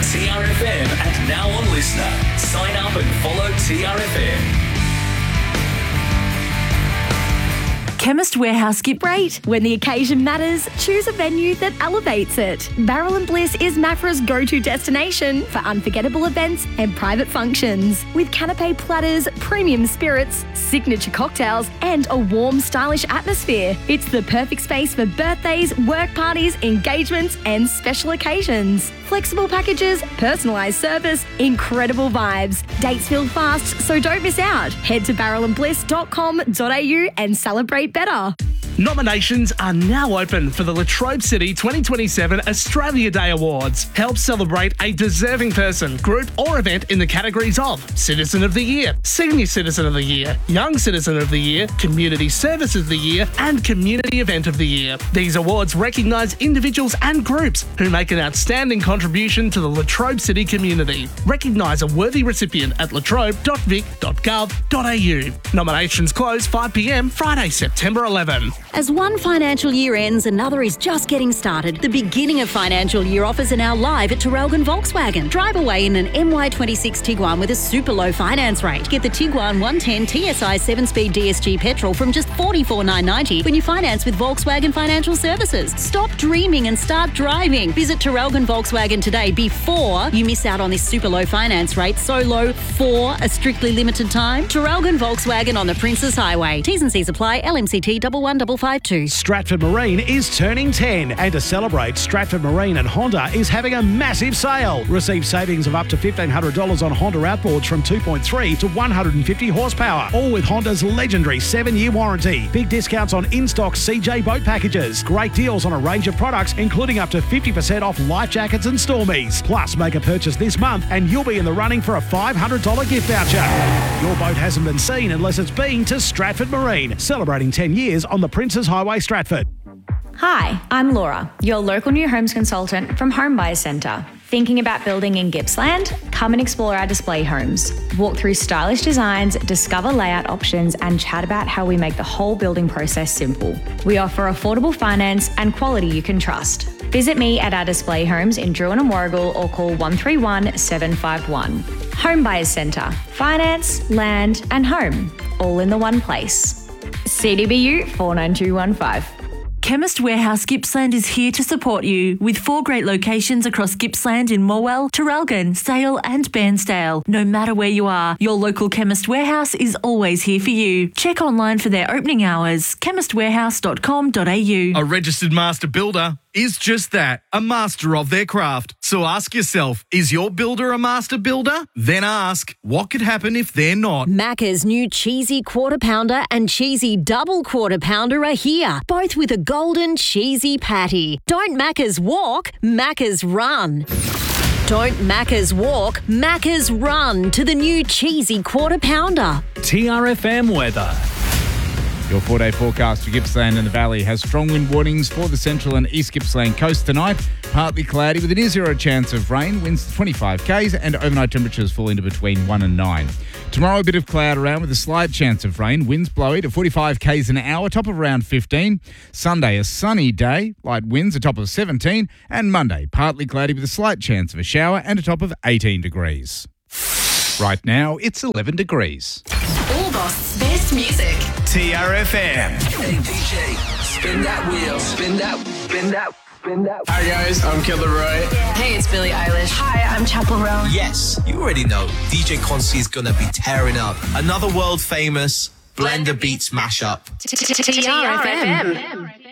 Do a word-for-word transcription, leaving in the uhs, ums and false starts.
T R F M and now on Listener. Sign up and follow T R F M. Chemist Warehouse skip rate. When the occasion matters, choose a venue that elevates it. Barrel and Bliss is Maffra's go-to destination for unforgettable events and private functions. With canapé platters, premium spirits, signature cocktails, and a warm, stylish atmosphere. It's the perfect space for birthdays, work parties, engagements, and special occasions. Flexible packages, personalised service, incredible vibes. Dates fill fast, so don't miss out. Head to barrel and bliss dot com dot a u and celebrate better. Nominations are now open for the Latrobe City twenty twenty-seven Australia Day Awards. Help celebrate a deserving person, group or event in the categories of Citizen of the Year, Senior Citizen of the Year, Young Citizen of the Year, Community Service of the Year and Community Event of the Year. These awards recognise individuals and groups who make an outstanding contribution to the Latrobe City community. Recognise a worthy recipient at latrobe dot vic dot gov dot a u. Nominations close five p m Friday, September eleventh. As one financial year ends, another is just getting started. The beginning of financial year offers are now live at Traralgon Volkswagen. Drive away in an M Y twenty-six Tiguan with a super low finance rate. Get the Tiguan one ten T S I seven-speed D S G petrol from just forty-four thousand nine hundred ninety when you finance with Volkswagen Financial Services. Stop dreaming and start driving. Visit Traralgon Volkswagen today before you miss out on this super low finance rate. So low for a strictly limited time. Traralgon Volkswagen on the Princes Highway. T's and C's apply. L M C T one one five five two. Stratford Marine is turning ten, and to celebrate, Stratford Marine and Honda is having a massive sale. Receive savings of up to fifteen hundred dollars on Honda outboards from two point three to one hundred fifty horsepower, all with Honda's legendary seven-year warranty. Big discounts on in-stock C J boat packages. Great deals on a range of products, including up to fifty percent off life jackets and Stormies. Plus, make a purchase this month and you'll be in the running for a five hundred dollars gift voucher. Your boat hasn't been seen unless it's been to Stratford Marine, celebrating ten years on the Princes Highway, Stratford. Hi, I'm Laura, your local new homes consultant from Home Buyers Centre. Thinking about building in Gippsland? Come and explore our display homes. Walk through stylish designs, discover layout options, and chat about how we make the whole building process simple. We offer affordable finance and quality you can trust. Visit me at our display homes in Druin and Warragul or call one three one, seven five one. Home Buyers Centre. Finance, land, and home, all in the one place. C D B U four nine two one five. Chemist Warehouse Gippsland is here to support you with four great locations across Gippsland in Morwell, Traralgon, Sale and Bairnsdale. No matter where you are, your local Chemist Warehouse is always here for you. Check online for their opening hours, chemist warehouse dot com dot a u. A registered master builder is just that, a master of their craft. So ask yourself, is your builder a master builder? Then ask, what could happen if they're not? Macca's new cheesy quarter pounder and cheesy double quarter pounder are here, both with a golden cheesy patty. Don't Macca's walk, Macca's run. Don't Macca's walk, Macca's run to the new cheesy quarter pounder. T R F M weather. Your four-day forecast for Gippsland and the Valley has strong wind warnings for the central and east Gippsland coast tonight. Partly cloudy with a near zero chance of rain, winds to twenty-five k's and overnight temperatures fall into between one and nine. Tomorrow, a bit of cloud around with a slight chance of rain, winds blowy to forty-five k's an hour, top of around fifteen. Sunday, a sunny day, light winds, a top of seventeen. And Monday, partly cloudy with a slight chance of a shower and a top of eighteen degrees. Right now, it's eleven degrees. August's best music. T R F M. Hey D J, spin that wheel, spin that, spin that, spin that. Hi guys, I'm Kid Laroi. Hey, it's Billie Eilish. Hi, I'm Chapel Roan. Yes, you already know D J Concy is gonna be tearing up. Another world famous Blender Beats mashup. T R F M.